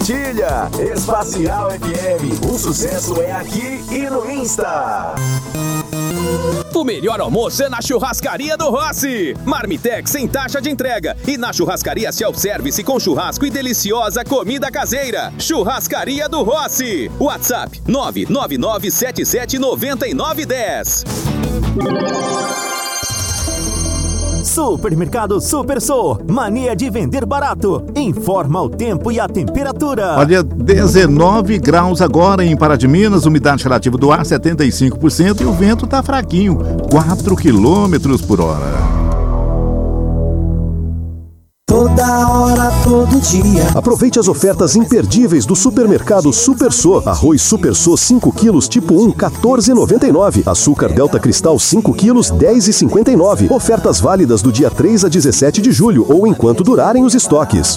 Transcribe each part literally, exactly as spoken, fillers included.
compartilha. Espacial F M, o sucesso é aqui e no Insta. O melhor almoço é na Churrascaria do Rossi. Marmitex sem taxa de entrega. E na Churrascaria Self-Service com churrasco e deliciosa comida caseira. Churrascaria do Rossi. WhatsApp nove nove nove sete sete nove nove um zero. Supermercado Super Sou, mania de vender barato. Informa o tempo e a temperatura. Olha, dezenove graus agora em Pará de Minas, umidade relativa do ar setenta e cinco por cento e o vento tá fraquinho, quatro quilômetros por hora. Toda hora, todo dia. Aproveite as ofertas imperdíveis do Supermercado Super Sou. Arroz Super Sou cinco quilos tipo um, quatorze reais e noventa e nove centavos. Açúcar Delta Cristal cinco quilos, dez reais e cinquenta e nove centavos. Ofertas válidas do dia três a dezessete de julho ou enquanto durarem os estoques.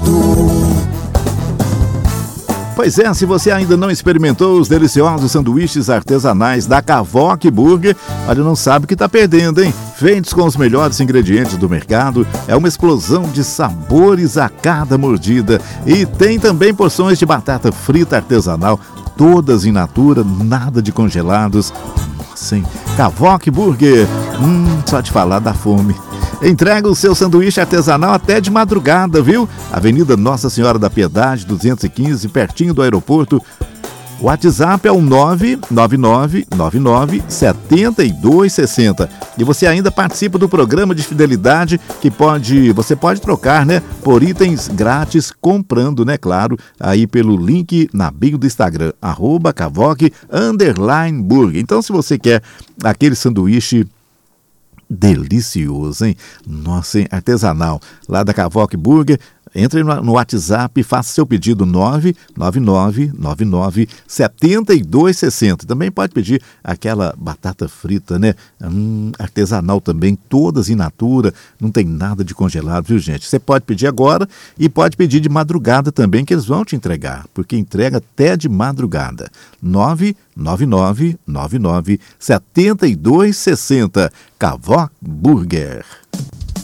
Pois é, se você ainda não experimentou os deliciosos sanduíches artesanais da Cavoc Burger, olha, não sabe o que está perdendo, hein? Feitos com os melhores ingredientes do mercado, é uma explosão de sabores a cada mordida. E tem também porções de batata frita artesanal, todas in natura, nada de congelados. Nossa, hein? Cavoc Burger, hum, só de falar dá fome. Entrega o seu sanduíche artesanal até de madrugada, viu? Avenida Nossa Senhora da Piedade, duzentos e quinze, pertinho do aeroporto. O WhatsApp é o nove nove nove nove nove sete dois seis zero. E você ainda participa do programa de fidelidade que pode, você pode trocar, né, por itens grátis comprando, né, claro, aí pelo link na bio do Instagram, arroba Cavoc underline Burger. Então, se você quer aquele sanduíche delicioso, hein? Nossa, hein? Artesanal, lá da Cavoc Burger, entre no WhatsApp e faça seu pedido nove nove nove nove nove sete dois seis zero. Também pode pedir aquela batata frita, né? Hum, artesanal também, todas in natura, não tem nada de congelado, viu, gente? Você pode pedir agora e pode pedir de madrugada também, que eles vão te entregar, porque entrega até de madrugada. nove nove nove nove nove sete dois seis zero. Cavoc Burger.